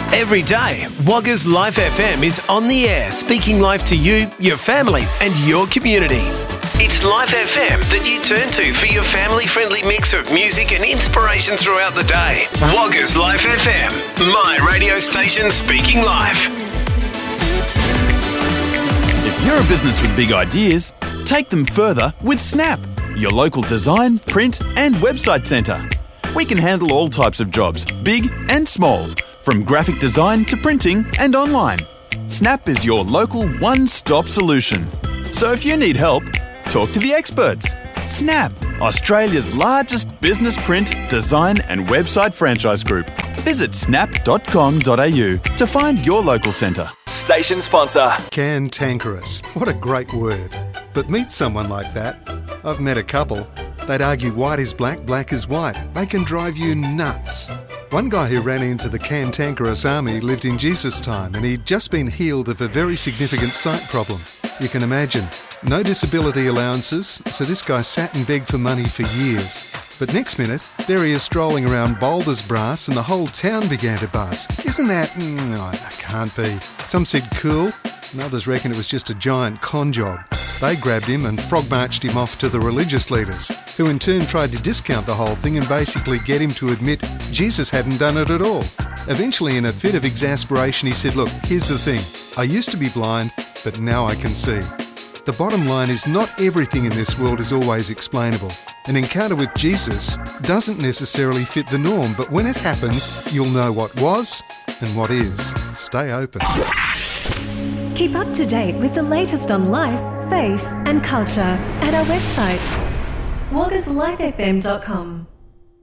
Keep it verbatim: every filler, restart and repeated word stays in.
Every day, Wagga's Life F M is on the air, speaking life to you, your family and your community. It's Life F M that you turn to for your family-friendly mix of music and inspiration throughout the day. Wagga's Life F M, my radio station speaking life. If you're a business with big ideas, take them further with Snap, your local design, print and website centre. We can handle all types of jobs, big and small, from graphic design to printing and online. Snap is your local one-stop solution. So if you need help, talk to the experts. Snap, Australia's largest business print, design and website franchise group. Visit snap dot com dot a u to find your local centre. Station sponsor. Cantankerous. What a great word. But meet someone like that. I've met a couple. They'd argue white is black, black is white. They can drive you nuts. One guy who ran into the cantankerous army lived in Jesus' time, and he'd just been healed of a very significant sight problem. You can imagine. No disability allowances, so this guy sat and begged for money for years. But next minute, there he is strolling around Boulders Brass and the whole town began to buzz. Isn't that... No, that can't be. Some said cool, and others reckon it was just a giant con job. They grabbed him and frog-marched him off to the religious leaders, who in turn tried to discount the whole thing and basically get him to admit Jesus hadn't done it at all. Eventually, in a fit of exasperation, he said, look, here's the thing. I used to be blind, but now I can see. The bottom line is not everything in this world is always explainable. An encounter with Jesus doesn't necessarily fit the norm, but when it happens, you'll know what was and what is. Stay open. Keep up to date with the latest on life, faith and culture at our website, waggas life f m dot com.